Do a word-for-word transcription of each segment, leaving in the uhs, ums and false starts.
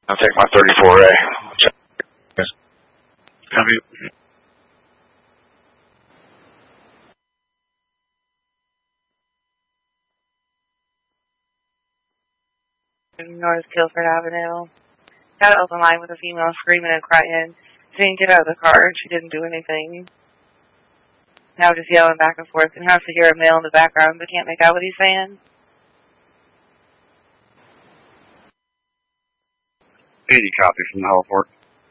I'll take my thirty-four A. Copy. North Guilford Avenue. Got an open line with a female screaming and crying. She didn't get out of the car. She didn't do anything. Now just yelling back and forth. And has to hear a male in the background, but can't make out what he's saying. eighty copy from the heliport.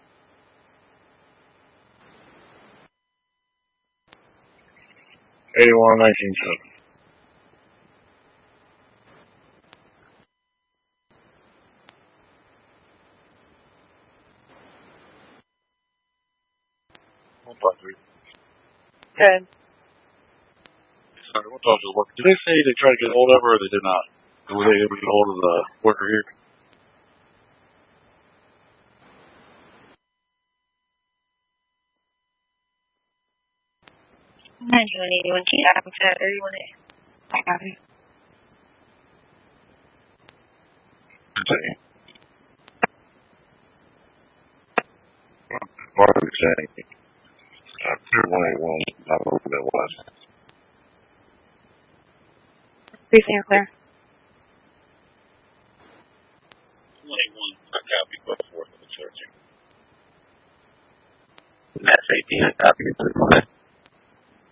eighty-one nineteen seven. Good. Sorry, we'll talk to the worker. Did they say they tried to get hold of her or they did not? Or were they able to get hold of the worker here? nine two one eighty-one Key Adam said thirty-one A. I copy. Continue. What are we saying? Uh, two one eight one, not over that was. Briefing clear. one eight one, I copy, but four for the searching. That's eighteen, I copy,